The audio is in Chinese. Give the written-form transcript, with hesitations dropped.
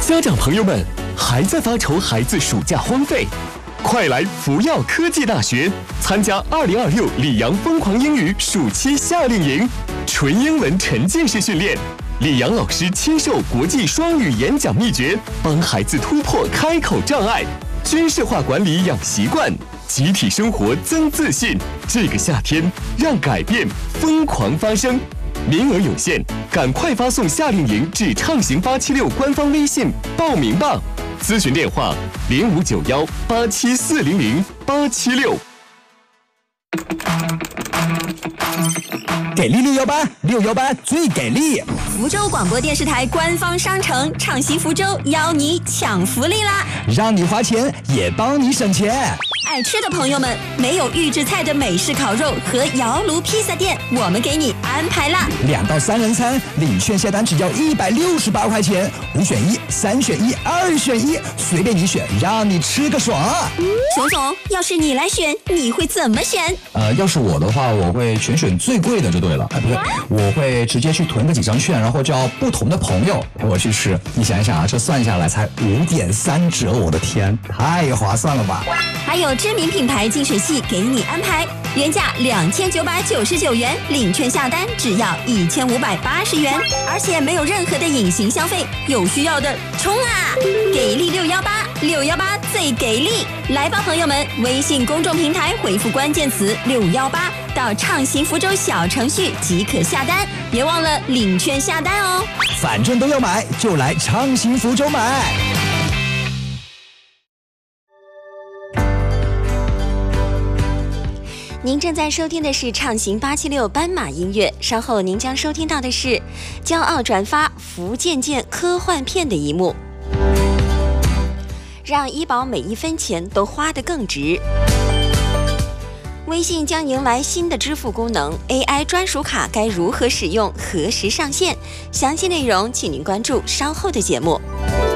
家长朋友们，还在发愁孩子暑假荒废？快来福耀科技大学参加2026里昂疯狂英语暑期夏令营，纯英文沉浸式训练，里昂老师亲授国际双语演讲秘诀，帮孩子突破开口障碍，军事化管理养习惯，集体生活增自信。这个夏天，让改变疯狂发生。名额有限，赶快发送夏令营至畅行876官方微信报名吧。咨询电话059187400876。 给力618最给力！ 福州广播电视台官方商城畅行福州邀你抢福利啦！ 让你花钱也帮你省钱。 爱吃的朋友们，没有预制菜的美式烤肉和窑炉披萨店，我们给你安排啦 ！2到3人餐，领券下单只要168块钱，5选1、3选1、2选1，随便你选，让你吃个爽。 熊总，要是你来选，你会怎么选？ 要是我的话，我会全选最贵的就对了。不对，我会直接去囤个几张券，然后叫不同的朋友陪我去吃。你想一想啊，这算下来才5.3折，我的天，太划算了吧！ 还有知名品牌净水器给你安排，原价2999元，领券下单只要1580元，而且没有任何的隐形消费，有需要的冲啊！给力618最给力！来吧，朋友们，微信公众平台回复关键词618到畅行福州小程序即可下单，别忘了领券下单哦。 反正都要买，就来畅行福州买。 您正在收听的是畅行876斑马音乐，稍后您将收听到的是骄傲转发福建舰科幻片的一幕，让医保每一分钱都花得更值。微信将迎来新的支付功能 ，AI 专属卡该如何使用、何时上线？详细内容请您关注稍后的节目。